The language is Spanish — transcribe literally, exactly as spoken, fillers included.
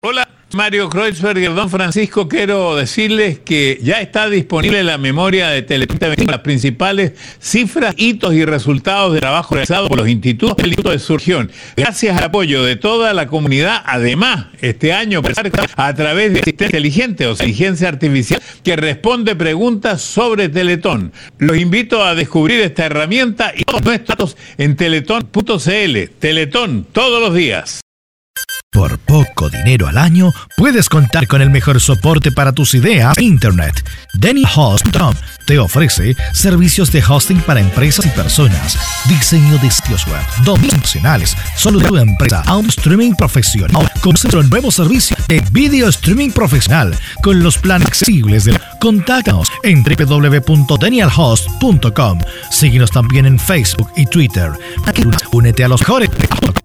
Hola, Mario Kreuzberger, don Francisco, quiero decirles que ya está disponible la memoria de Teletón con las principales cifras, hitos y resultados de trabajo realizado por los institutos del Instituto de Surgión. Gracias al apoyo de toda la comunidad, además, este año a través de Asistente Inteligente o Inteligencia Artificial que responde preguntas sobre Teletón. Los invito a descubrir esta herramienta y todos nuestros datos en teletón punto c l. Teletón, todos los días. Por poco dinero al año, puedes contar con el mejor soporte para tus ideas en Internet. Daniel Host punto com te ofrece servicios de hosting para empresas y personas, diseño de sitios web, dominios nacionales, solo de tu empresa, audio streaming profesional. Conoce nuestro nuevo servicio de video streaming profesional con los planes accesibles de... Contáctanos en doble u doble u doble u punto daniel host punto com. Síguenos también en Facebook y Twitter. Únete a los mejores.